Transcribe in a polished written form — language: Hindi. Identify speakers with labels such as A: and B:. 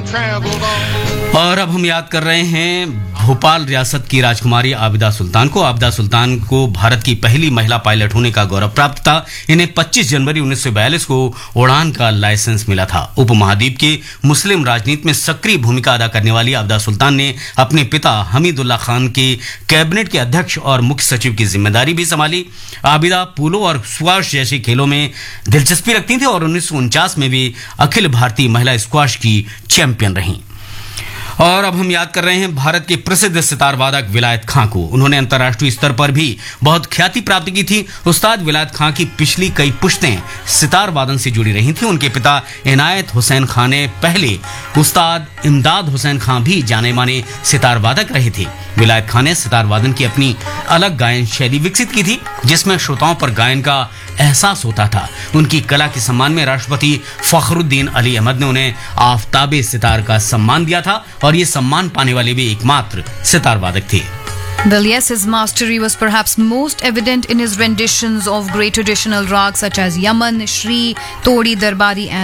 A: और अब हम याद कर रहे हैं भोपाल रियासत की राजकुमारी आबिदा सुल्तान को। आबिदा सुल्तान को भारत की पहली महिला पायलट होने का गौरव प्राप्त था। इन्हें 25 जनवरी 1942 को उड़ान का लाइसेंस मिला था। उपमहाद्वीप के मुस्लिम राजनीति में सक्रिय भूमिका अदा करने वाली आबिदा सुल्तान ने अपने पिता हमीदुल्लाह खान के कैबिनेट के अध्यक्ष और मुख्य सचिव की जिम्मेदारी भी संभाली। आबिदा पोलो और स्क्वाश जैसे खेलों में दिलचस्पी रखती थी और 1949 में भी अखिल भारतीय महिला स्क्वाश की चैंपियन रहीं। और अब हम याद कर रहे हैं भारत के प्रसिद्ध सितार वादक विलायत खां को। उन्होंने अंतर्राष्ट्रीय स्तर पर भी बहुत ख्याति प्राप्त की थी। उस्ताद विलायत खां की पिछली कई पुश्तें सितार वादन से जुड़ी रही थीं। उनके पिता इनायत हुसैन खां ने पहले उस्ताद इमदाद हुसैन खां भी जाने माने सितार वादक रहे थे। विलायत खां ने सितार वादन की अपनी अलग गायन शैली विकसित की थी, जिसमें श्रोताओं पर गायन का एहसास होता था। उनकी कला के सम्मान में राष्ट्रपति फखरुद्दीन अली अहमद ने उन्हें आफताबे सितार का सम्मान दिया था और ये सम्मान पाने वाले भी एकमात्र सितार वादक थे।
B: Well, yes, his mastery was perhaps most evident in his renditions of great traditional rags such as Yaman, Shri, Todi, Darbari and